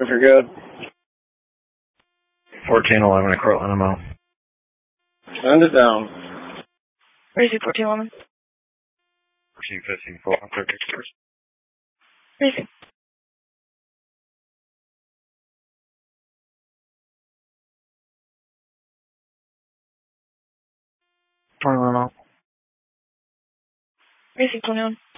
If you're good. 1411 at Cortland MO. Send it down. Where is he, 1411? 1415, 400 first. Where is he? Where Where is he, 21?